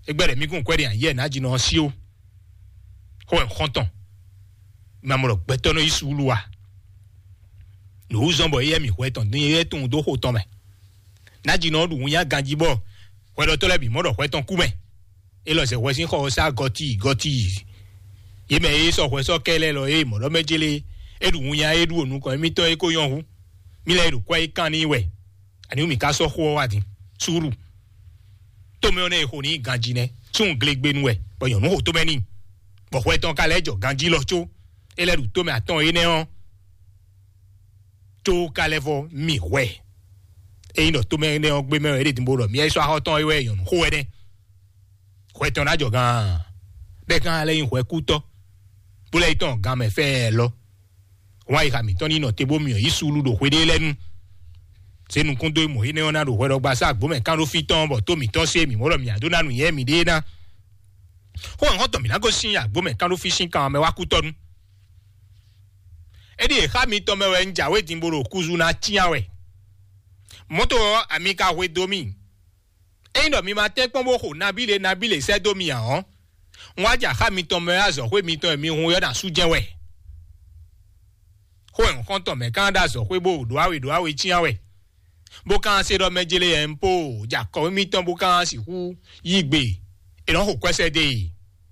egbere mi kun kwere an ye na ji no si o ho en konton ma mo gbeto no isuluwa no zombo ye mi kweton ni ye tun do ho ton me na ji no du yan ganji bo kwedo to le bi mo do kweton ku me e lo se wesin ko sa goti ye me e so kweso kele lo e mo do mejele edu yan edu onu ko mi to e ko yon hu mi le ru kwa ikan ni we ani mi ka so ho wa din suru to me one ho ni ganji ne tun glegbe nu e bo yon ho to me ni bo kweton ka lejo ganji lo cho e le ru to me aton e ne on to ka levo mi we e no to me ne on gbe me e de bo ro mi e so ha ton e we yon ho e ne kweton na jo gan be kan le yin ho e ku to bo le ton gan me fe lo wa ika mi ton ni no te bo mi o isulu do hwe de lenu se nu kun do mo ine ona do hwe do gba sa gbo me kan ro fi ton bo to mi ton se mi mo ro mi adona nu ye mi de na ho to mi na go sin ya gbo me kan ro fi sin kan me wa ku to nu e de ha mi to me we nja we tin boro kuzu na tia we moto ami ka hwe do mi e ndo mi ma te pon bo ho na bile se do mi an wa ja ha mi to me azo hwe mi to mi hun yo na su je we ho en konto me kan da so hwe bo do awe tia we bo kan se do mejele empo ja ko mi ton bo kan si hu yigbe e no ho kwese de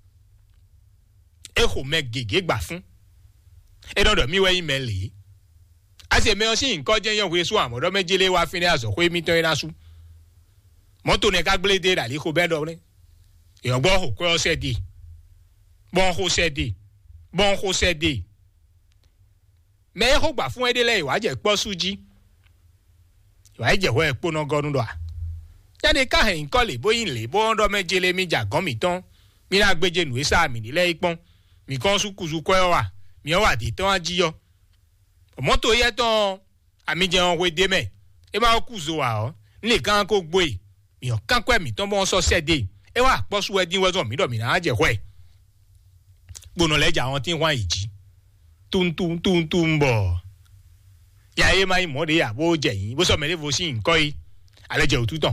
e ho me gege gba fun e do mi we email ase me o si nko je yan we so amodo mejele wa fini aso hwe mi ton na su moto ne ka gble de da li ko be do ni e ogbo ho ko se de bon ho se de me ho gba fun edele iwa je po suji iwa je ho epo no godun do a jade ka he nko le boyin le bo ndo mejele mi ja gan mi ton mi na gbeje nu isa mi ni le ipon mi kan su kuzu ko wa mi o wa di ton ajiyo moto ye ton ami je on we de me e ma kuzo wa o nle kan ko gbo e mi o kan kwa mi ton bo so se de e wa po su edin we zo mi do mi na je ho e gbono leja won tin wa iji tun bo ya e mai mo de ya bo je yin bo so me le vo si nko yi aleje otutan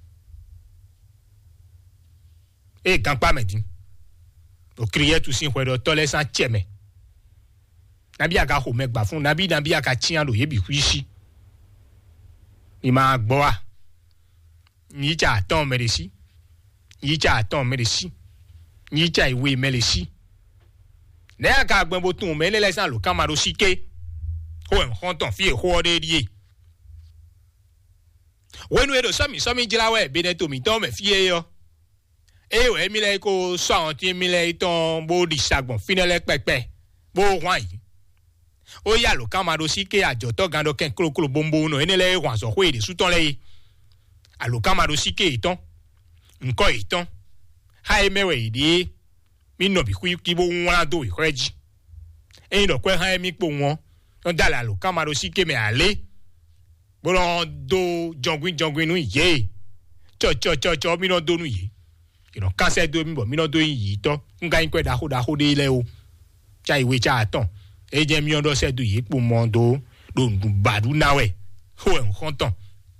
e kan pa medin o kriye tu sin hwe do tole san cheme nabi aka ho me gba fun nabi aka tian lo ye bi ku isi ni ma gbo wa ni ja ton meresi ni ja iwe meresi ne aka gben bo tun me le san lo kamaro sike ho en honton fi ho de die wenu edo somi jilawe be ne to mi ton me fi yo e we mi le ko so awon ti mi le ton bo di sagbon finele pepe bo wan yi o ya lo kamaro sike ajo to gando ken krokro bombo no enele wan so ho ede su ton le alo kamaro sike iton nko iton ha emewe idi mi no bi ki bo won do ireji e no kwe ha mi po won on dala lo kamaro sike me ale bo do jongun nu ye cho mi no do nu ye you know kase do mi bo mi no do yi to nga nkwe da ho de ile o cha iwe cha ton e je mi ondo se do yi po mo do badu nawe ho en konton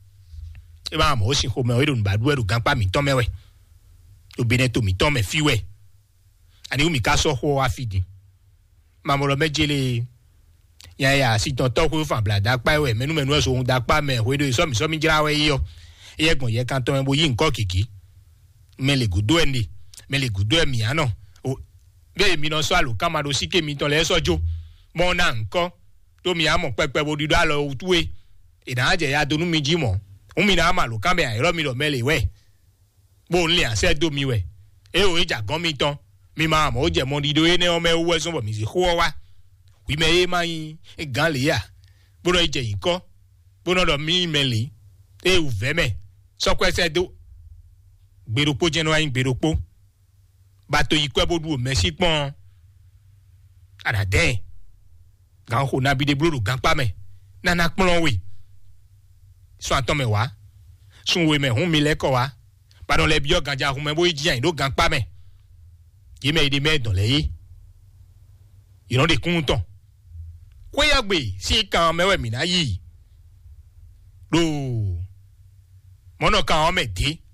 e ba mo si ho me o do badu eru gan pa mi ton mewe obìnrin tó mi tọ́ mẹ́ fiwẹ́ àní omi ká sọ hó àfìdí mamọ̀lọ́ méjèlé yàyà sítọ̀ tọ́kù fàbùlà dápá ẹ̀wẹ̀ mẹ́numẹ́nu ẹ̀sọ́ ohun dápá mẹ́ ìwédò ìsọ́mi jìláwẹ́ yíyọ ẹ̀yẹ́gbọ̀n yẹ kan tọ́ ẹ̀ bó yí nǹkan kìkì mẹ́lẹ̀ gùdó ẹ̀ ní mẹ́lẹ̀ gùdó ẹ̀ mìíràn náà bẹ́ẹ̀ mi náà sọ àlò kámadò sí kémi tán lẹ́ sọ́jọ́ mọ́ náà nǹkan tó mi àmọ̀ pẹ́pẹ́ bó dídọ́ àlọ́ òtúwé ìdáhàjẹ̀ ya donú mi jí mọ́ òun mi náà mà lò kámẹ́ àìrọ́ mi lọ mẹ́lẹ̀ wẹ̀ bó ń lé àṣẹ domi wẹ̀ ẹ ò ìjà gan mi tán mi máa mọ̀ ó jẹ̀ mọ́ dídó ẹ ní ọmọ ẹ wọ́ ẹ̀sùn bọ̀ mi sì kó wá wímẹ̀ ẹ máa yin gan lè yà gbọ́dọ̀ ìjẹ̀ yìí kọ́ gbọ́dọ̀ lọ mí mẹ́lẹ̀ ẹ ò fẹ́mẹ̀ sọ́kọ́ ẹsẹ̀ dó gbèròpó jẹ́nu ayé gbèròpó bàtò yìí kọ́ ẹ bó du òmẹ́sí pọ́n àdàdẹ́ gan kò nàbídé búrò gan pàmẹ́ nana kpọ́n wè sọ àtọ́mẹ̀ wá sùn wè mẹ́ hún mi lẹ́kọ̀ọ́ wá padà lẹ́bi ọ̀gànjà ahùn mẹ́ bóyá jìyàn ìdó gan pàmẹ́ yìí mẹ́ ìdí mẹ́ẹ̀dàn lẹ́yìn ìrọ̀lẹ́ kún tán kóyàgbé sí kan mẹ́wẹ́ mìíràn yìí lóò mọ́nà kan ọmọ ẹ̀dẹ́